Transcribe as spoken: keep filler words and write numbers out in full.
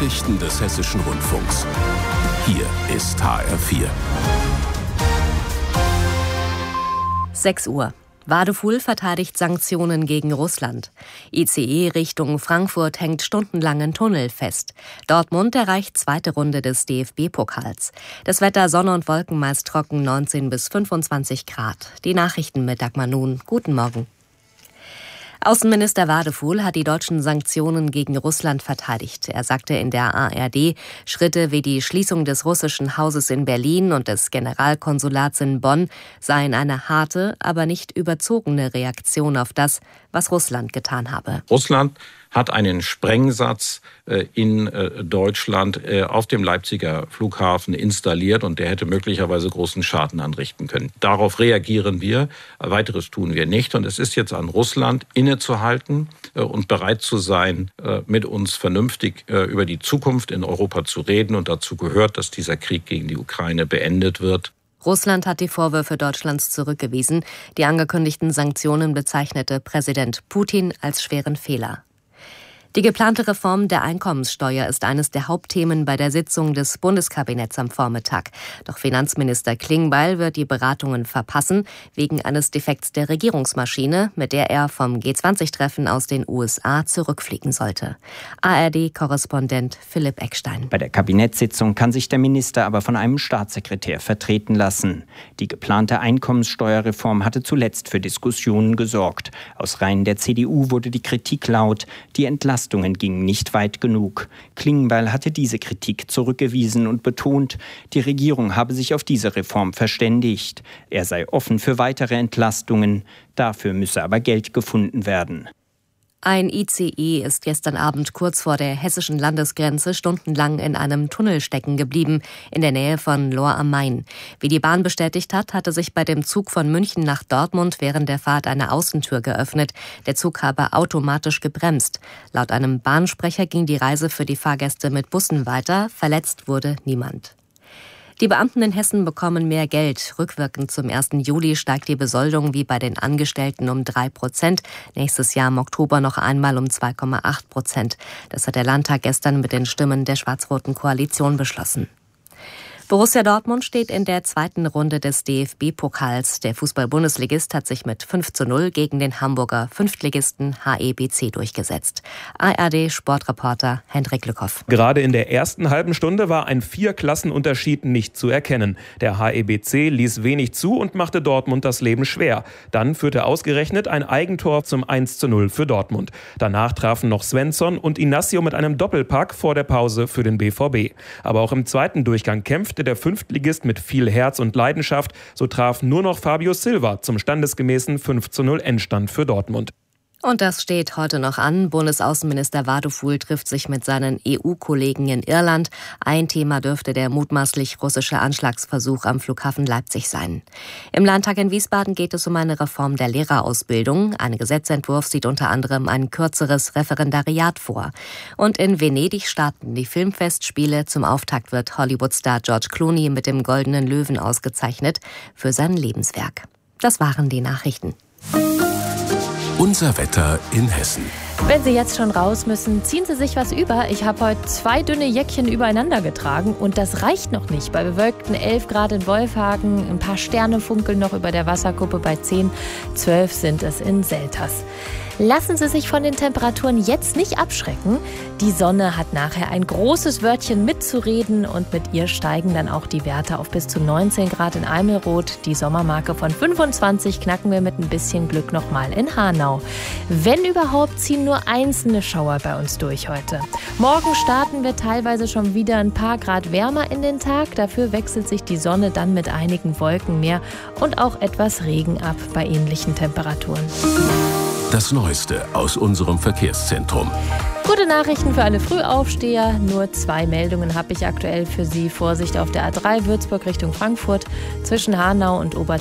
Nachrichten des Hessischen Rundfunks. Hier ist H R vier. sechs Uhr. Wadefuhl verteidigt Sanktionen gegen Russland. I C E Richtung Frankfurt hängt stundenlang in Tunnel fest. Dortmund erreicht zweite Runde des D F B-Pokals. Das Wetter Sonne und Wolken meist trocken, neunzehn bis fünfundzwanzig Grad. Die Nachrichten mit Dagmar Nun. Guten Morgen. Außenminister Wadefuhl hat die deutschen Sanktionen gegen Russland verteidigt. Er sagte in der A R D, Schritte wie die Schließung des russischen Hauses in Berlin und des Generalkonsulats in Bonn seien eine harte, aber nicht überzogene Reaktion auf das, was Russland getan habe. Russland hat einen Sprengsatz in Deutschland auf dem Leipziger Flughafen installiert und der hätte möglicherweise großen Schaden anrichten können. Darauf reagieren wir, weiteres tun wir nicht und es ist jetzt an Russland innezuhalten und bereit zu sein, mit uns vernünftig über die Zukunft in Europa zu reden und dazu gehört, dass dieser Krieg gegen die Ukraine beendet wird. Russland hat die Vorwürfe Deutschlands zurückgewiesen. Die angekündigten Sanktionen bezeichnete Präsident Putin als schweren Fehler. Die geplante Reform der Einkommenssteuer ist eines der Hauptthemen bei der Sitzung des Bundeskabinetts am Vormittag. Doch Finanzminister Klingbeil wird die Beratungen verpassen, wegen eines Defekts der Regierungsmaschine, mit der er vom G zwanzig Treffen aus den U S A zurückfliegen sollte. A R D-Korrespondent Philipp Eckstein. Bei der Kabinettssitzung kann sich der Minister aber von einem Staatssekretär vertreten lassen. Die geplante Einkommenssteuerreform hatte zuletzt für Diskussionen gesorgt. Aus Reihen der C D U wurde die Kritik laut, die Entlastung gingen nicht weit genug. Klingbeil hatte diese Kritik zurückgewiesen und betont, die Regierung habe sich auf diese Reform verständigt. Er sei offen für weitere Entlastungen, dafür müsse aber Geld gefunden werden. Ein I C E ist gestern Abend kurz vor der hessischen Landesgrenze stundenlang in einem Tunnel stecken geblieben, in der Nähe von Lohr am Main. Wie die Bahn bestätigt hat, hatte sich bei dem Zug von München nach Dortmund während der Fahrt eine Außentür geöffnet. Der Zug habe automatisch gebremst. Laut einem Bahnsprecher ging die Reise für die Fahrgäste mit Bussen weiter. Verletzt wurde niemand. Die Beamten in Hessen bekommen mehr Geld. Rückwirkend zum ersten Juli steigt die Besoldung wie bei den Angestellten um drei Prozent. Nächstes Jahr im Oktober noch einmal um zwei Komma acht Prozent. Das hat der Landtag gestern mit den Stimmen der schwarz-roten Koalition beschlossen. Borussia Dortmund steht in der zweiten Runde des D F B-Pokals. Der Fußball-Bundesligist hat sich mit fünf zu null gegen den Hamburger Fünftligisten H E B C durchgesetzt. A R D-Sportreporter Hendrik Lückhoff. Gerade in der ersten halben Stunde war ein Vier-Klassenunterschied nicht zu erkennen. Der H E B C ließ wenig zu und machte Dortmund das Leben schwer. Dann führte ausgerechnet ein Eigentor zum eins zu null für Dortmund. Danach trafen noch Svensson und Inacio mit einem Doppelpack vor der Pause für den B V B. Aber auch im zweiten Durchgang kämpfte der Fünftligist mit viel Herz und Leidenschaft. So traf nur noch Fabio Silva zum standesgemäßen fünf zu null Endstand für Dortmund. Und das steht heute noch an. Bundesaußenminister Wadefuhl trifft sich mit seinen E U-Kollegen in Irland. Ein Thema dürfte der mutmaßlich russische Anschlagsversuch am Flughafen Leipzig sein. Im Landtag in Wiesbaden geht es um eine Reform der Lehrerausbildung. Ein Gesetzentwurf sieht unter anderem ein kürzeres Referendariat vor. Und in Venedig starten die Filmfestspiele. Zum Auftakt wird Hollywood-Star George Clooney mit dem Goldenen Löwen ausgezeichnet für sein Lebenswerk. Das waren die Nachrichten. Unser Wetter in Hessen. Wenn Sie jetzt schon raus müssen, ziehen Sie sich was über. Ich habe heute zwei dünne Jäckchen übereinander getragen und das reicht noch nicht. Bei bewölkten elf Grad in Wolfhagen, ein paar Sterne funkeln noch über der Wasserkuppe bei zehn, zwölf sind es in Selters. Lassen Sie sich von den Temperaturen jetzt nicht abschrecken. Die Sonne hat nachher ein großes Wörtchen mitzureden und mit ihr steigen dann auch die Werte auf bis zu neunzehn Grad in Eimelroth. Die Sommermarke von fünfundzwanzig knacken wir mit ein bisschen Glück nochmal in Hanau. Wenn überhaupt, ziehen nur einzelne Schauer bei uns durch heute. Morgen starten wir teilweise schon wieder ein paar Grad wärmer in den Tag. Dafür wechselt sich die Sonne dann mit einigen Wolken mehr und auch etwas Regen ab bei ähnlichen Temperaturen. Das Neueste aus unserem Verkehrszentrum. Gute Nachrichten für alle Frühaufsteher. Nur zwei Meldungen habe ich aktuell für Sie. Vorsicht auf der A drei Würzburg Richtung Frankfurt. Zwischen Hanau und Obertauern